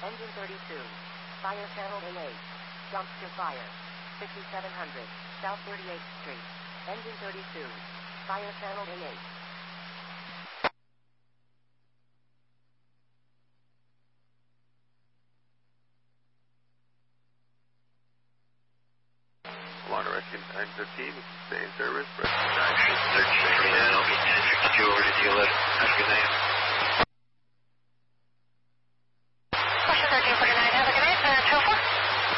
Engine 32. Fire channel A8. Dumpster fire. 5700 South 38th Street. Engine 32. Fire channel A8. Water Rescue 915, stay in service. Rescue 915, I'll be 10 secure to 11. Have a good night.